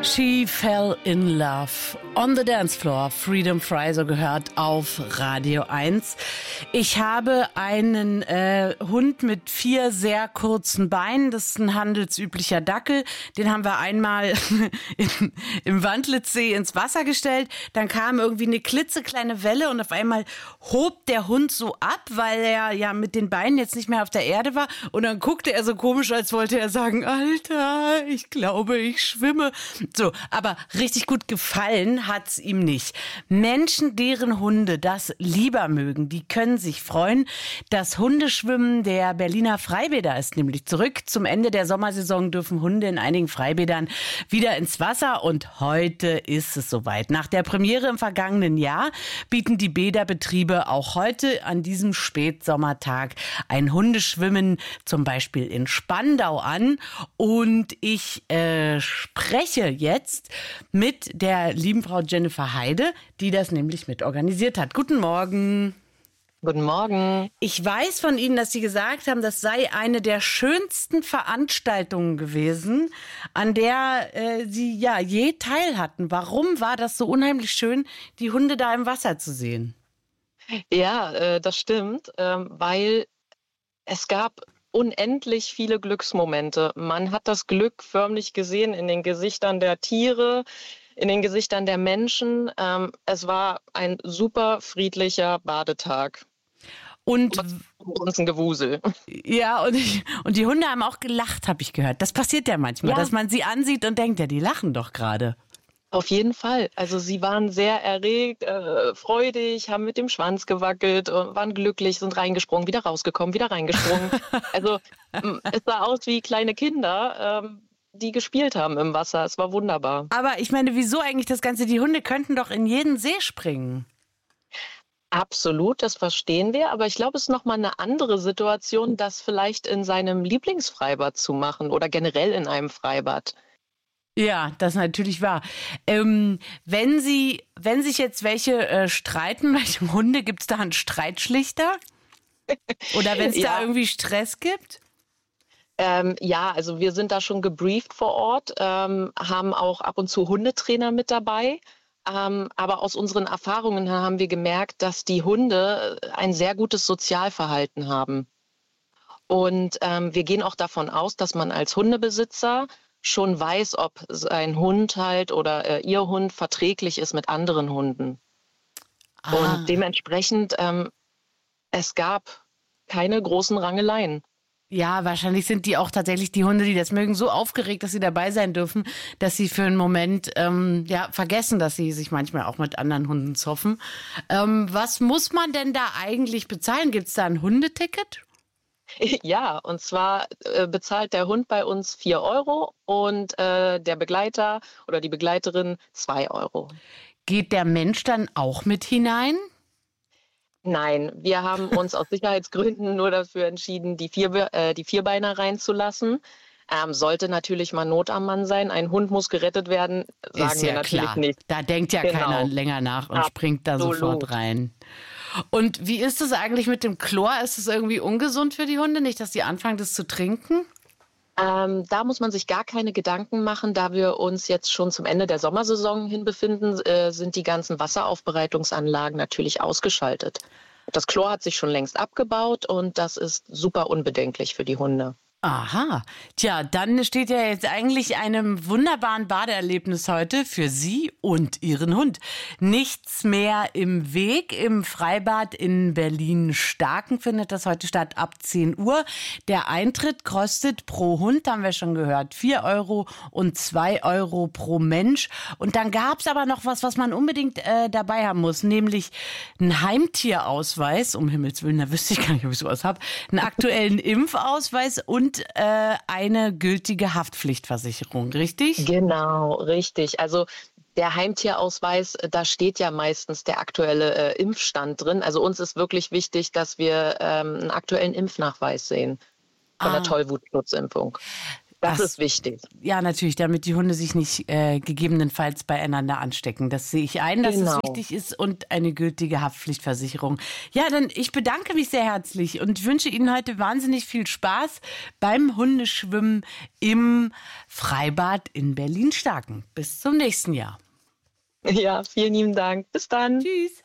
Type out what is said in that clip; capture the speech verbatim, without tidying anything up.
She fell in love on the dance floor. Freedom Fry, so gehört auf Radio eins. Ich habe einen äh, Hund mit vier sehr kurzen Beinen. Das ist ein handelsüblicher Dackel. Den haben wir einmal in, im Wandlitzsee ins Wasser gestellt. Dann kam irgendwie eine klitzekleine Welle und auf einmal hob der Hund so ab, weil er ja mit den Beinen jetzt nicht mehr auf der Erde war. Und dann guckte er so komisch, als wollte er sagen, Alter, ich glaube, ich schwimme. So, aber richtig gut gefallen hat's ihm nicht. Menschen, deren Hunde das lieber mögen, die können sich freuen. Das Hundeschwimmen der Berliner Freibäder ist nämlich zurück. Zum Ende der Sommersaison dürfen Hunde in einigen Freibädern wieder ins Wasser und heute ist es soweit. Nach der Premiere im vergangenen Jahr bieten die Bäderbetriebe auch heute an diesem Spätsommertag ein Hundeschwimmen zum Beispiel in Spandau an. Und ich äh, spreche jetzt mit der lieben Frau Jennifer Heide, die das nämlich mit organisiert hat. Guten Morgen. Guten Morgen. Ich weiß von Ihnen, dass Sie gesagt haben, das sei eine der schönsten Veranstaltungen gewesen, an der äh, Sie ja je teil hatten. Warum war das so unheimlich schön, die Hunde da im Wasser zu sehen? Ja, äh, das stimmt, ähm, weil es gab unendlich viele Glücksmomente. Man hat das Glück förmlich gesehen in den Gesichtern der Tiere, in den Gesichtern der Menschen. Ähm, es war ein super friedlicher Badetag. Und uns ein Gewusel. Ja, und, ich, und die Hunde haben auch gelacht, habe ich gehört. Das passiert ja manchmal, ja, dass man sie ansieht und denkt, ja, die lachen doch gerade. Auf jeden Fall. Also sie waren sehr erregt, äh, freudig, haben mit dem Schwanz gewackelt, äh, waren glücklich, sind reingesprungen, wieder rausgekommen, wieder reingesprungen. Also es sah aus wie kleine Kinder, ähm, die gespielt haben im Wasser. Es war wunderbar. Aber ich meine, wieso eigentlich das Ganze? Die Hunde könnten doch in jeden See springen. Absolut, das verstehen wir. Aber ich glaube, es ist nochmal eine andere Situation, das vielleicht in seinem Lieblingsfreibad zu machen oder generell in einem Freibad. Ja, das natürlich wahr. Ähm, wenn Sie, wenn sich jetzt welche äh, streiten, welche Hunde, gibt es da einen Streitschlichter? Oder wenn es ja. da irgendwie Stress gibt? Ähm, ja, also wir sind da schon gebrieft vor Ort, ähm, haben auch ab und zu Hundetrainer mit dabei. Ähm, aber aus unseren Erfahrungen haben wir gemerkt, dass die Hunde ein sehr gutes Sozialverhalten haben. Und ähm, wir gehen auch davon aus, dass man als Hundebesitzer schon weiß, ob sein Hund halt oder äh, ihr Hund verträglich ist mit anderen Hunden. Ah. Und dementsprechend, ähm, es gab keine großen Rangeleien. Ja, wahrscheinlich sind die auch tatsächlich, die Hunde, die das mögen, so aufgeregt, dass sie dabei sein dürfen, dass sie für einen Moment ähm, ja, vergessen, dass sie sich manchmal auch mit anderen Hunden zoffen. Ähm, was muss man denn da eigentlich bezahlen? Gibt es da ein Hundeticket? Ja, und zwar äh, bezahlt der Hund bei uns vier Euro und äh, der Begleiter oder die Begleiterin zwei Euro. Geht der Mensch dann auch mit hinein? Nein, wir haben uns aus Sicherheitsgründen nur dafür entschieden, die, Vier, äh, die Vierbeiner reinzulassen. Ähm, sollte natürlich mal Not am Mann sein. Ein Hund muss gerettet werden, sagen Ist ja wir natürlich klar. nicht. Da denkt ja genau. keiner länger nach und Absolut. springt da sofort rein. Und wie ist es eigentlich mit dem Chlor? Ist es irgendwie ungesund für die Hunde? Nicht, dass die anfangen, das zu trinken? Ähm, da muss man sich gar keine Gedanken machen, da wir uns jetzt schon zum Ende der Sommersaison hin befinden, äh, sind die ganzen Wasseraufbereitungsanlagen natürlich ausgeschaltet. Das Chlor hat sich schon längst abgebaut und das ist super unbedenklich für die Hunde. Aha. Tja, dann steht ja jetzt eigentlich einem wunderbaren Badeerlebnis heute für Sie und Ihren Hund. Nichts mehr im Weg. Im Freibad in Berlin-Starken findet das heute statt ab zehn Uhr. Der Eintritt kostet pro Hund, haben wir schon gehört, vier Euro und zwei Euro pro Mensch. Und dann gab es aber noch was, was man unbedingt äh, dabei haben muss, nämlich einen Heimtierausweis, um Himmels Willen, da wüsste ich gar nicht, ob ich sowas habe, einen aktuellen Impfausweis und Und äh, eine gültige Haftpflichtversicherung, richtig? Genau, richtig. Also der Heimtierausweis, da steht ja meistens der aktuelle äh, Impfstand drin. Also uns ist wirklich wichtig, dass wir ähm, einen aktuellen Impfnachweis sehen von ah. der Tollwutschutzimpfung. Das, das ist wichtig. Ja, natürlich, damit die Hunde sich nicht äh, gegebenenfalls beieinander anstecken. Das sehe ich ein, dass genau. es wichtig ist und eine gültige Haftpflichtversicherung. Ja, dann ich bedanke mich sehr herzlich und wünsche Ihnen heute wahnsinnig viel Spaß beim Hundeschwimmen im Freibad in Berlin-Starken. Bis zum nächsten Jahr. Ja, vielen lieben Dank. Bis dann. Tschüss.